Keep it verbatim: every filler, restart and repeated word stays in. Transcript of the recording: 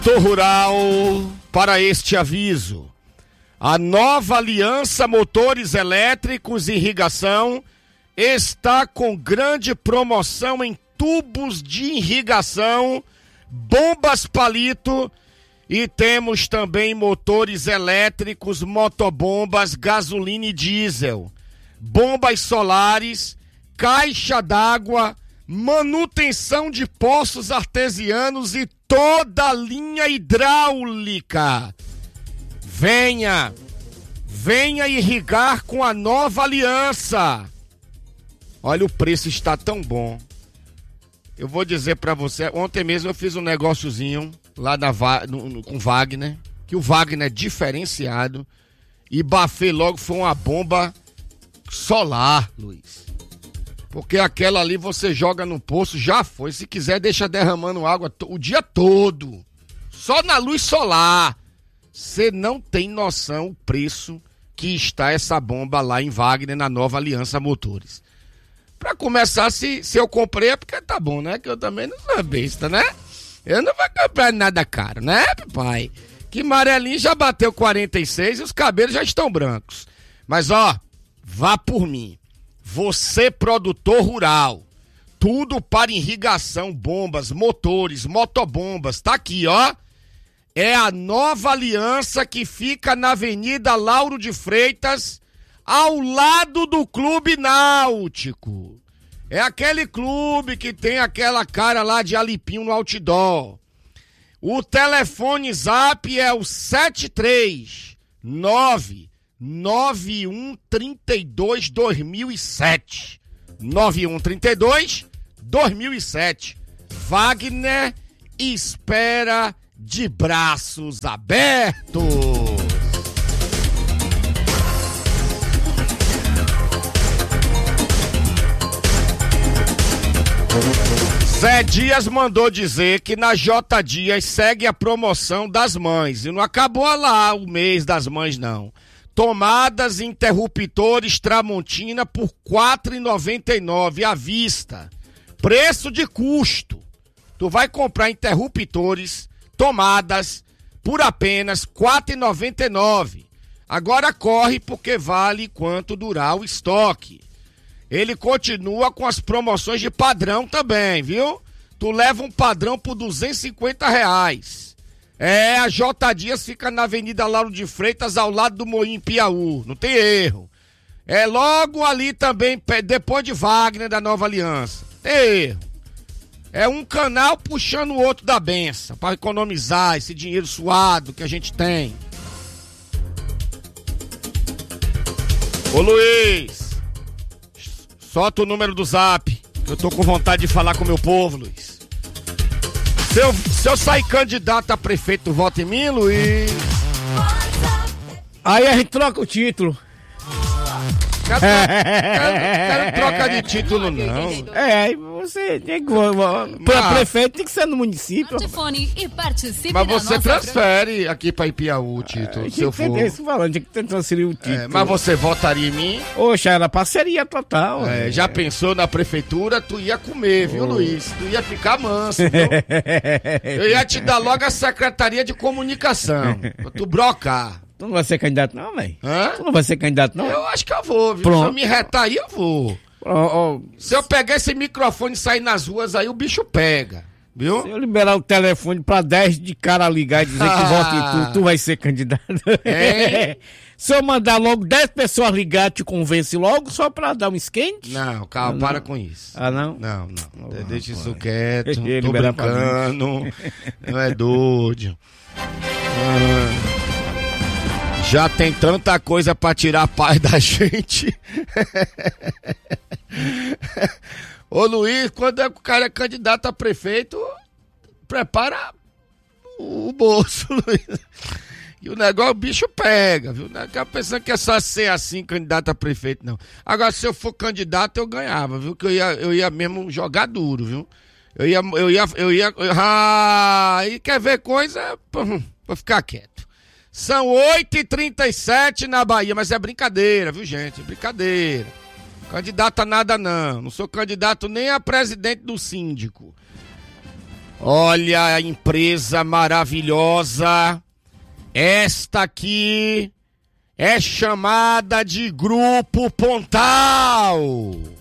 Rural para este aviso. A nova Aliança Motores Elétricos e Irrigação está com grande promoção em tubos de irrigação, bombas palito e temos também motores elétricos, motobombas, gasolina e diesel, bombas solares, caixa d'água, manutenção de poços artesianos e toda a linha hidráulica. Venha, venha irrigar com a nova aliança. Olha, o preço está tão bom. Eu vou dizer pra você, ontem mesmo eu fiz um negóciozinho lá na, no, no, com o Wagner, que o Wagner é diferenciado, e bafei logo, foi uma bomba solar, Luiz. Porque aquela ali você joga no poço, já foi. Se quiser, deixa derramando água o dia todo. Só na luz solar. Você não tem noção o preço que está essa bomba lá em Wagner, na nova Aliança Motores. Pra começar, se, se eu comprei é porque tá bom, né? Que eu também não sou besta, né? Eu não vou comprar nada caro, né, pai? Que amarelinho já bateu quarenta e seis e os cabelos já estão brancos. Mas, ó, vá por mim. Você, produtor rural, tudo para irrigação, bombas, motores, motobombas, tá aqui, ó. É a nova aliança que fica na Avenida Lauro de Freitas, ao lado do Clube Náutico. É aquele clube que tem aquela cara lá de Alipinho no outdoor. O telefone zap é o sete três nove nove um três dois dois mil e sete. nove um três dois dois mil e sete. Wagner espera de braços abertos. Zé Dias mandou dizer que na J Dias segue a promoção das mães. E não acabou lá o mês das mães, não. Tomadas interruptores Tramontina por quatro reais e noventa e nove centavos à vista. Preço de custo. Tu vai comprar interruptores, tomadas, por apenas quatro reais e noventa e nove centavos. Agora corre porque vale quanto durar o estoque. Ele continua com as promoções de padrão também, viu? Tu leva um padrão por duzentos e cinquenta reais. É, a J Dias fica na Avenida Lauro de Freitas, ao lado do Moinho Piauí. Não tem erro. É logo ali também, depois de Wagner, da Nova Aliança. Tem erro. É um canal puxando o outro da benção, para economizar esse dinheiro suado que a gente tem. Ô Luiz, solta o número do zap. Eu tô com vontade de falar com o meu povo, Luiz. Se eu, se eu sair candidato a prefeito, tu vota em mim, Luiz? Aí a gente troca o título. Quero, quero, quero troca de título, não. É, aí você tem que... Pra prefeito tem que ser no município. Telefone e participe. Mas você transfere aqui pra Ipiaú o título, é, se eu for. Isso falando, tinha que transferir o título. É, mas você votaria em mim? Oxa, era parceria total. É, é. Já pensou na prefeitura, tu ia comer, viu, oh. Luiz? Tu ia ficar manso, viu? Eu ia te dar logo a Secretaria de Comunicação, pra tu brocar. Tu não vai ser candidato não, velho? Tu não vai ser candidato não? Eu acho que eu vou, viu? Pronto. Se eu me retar aí, eu vou. Oh, oh. Se eu pegar esse microfone e sair nas ruas aí, o bicho pega, viu? Se eu liberar o telefone pra dez de cara ligar e dizer ah. que vota em tu, tu vai ser candidato. É. Se eu mandar logo dez pessoas ligar, te convence logo só pra dar um esquente? Não, calma, ah, para não. com isso. Ah, não? Não, não. Oh, Deixa isso pô. quieto, tô brincando. Não é doido. Ah. Já tem tanta coisa pra tirar a paz da gente. Ô Luiz, quando o cara é candidato a prefeito, prepara o bolso, Luiz. E o negócio, o bicho pega, viu? Não é pensando que é só ser assim, candidato a prefeito, não. Agora, se eu for candidato, eu ganhava, viu? Que eu ia, eu ia mesmo jogar duro, viu? Eu ia, eu ia, eu ia... Eu, ah, e quer ver coisa? Vou ficar quieto. São oito e trinta e sete na Bahia, mas é brincadeira, viu, gente? Brincadeira. Candidato a nada, não. Não sou candidato nem a presidente do síndico. Olha a empresa maravilhosa. Esta aqui é chamada de Grupo Pontal.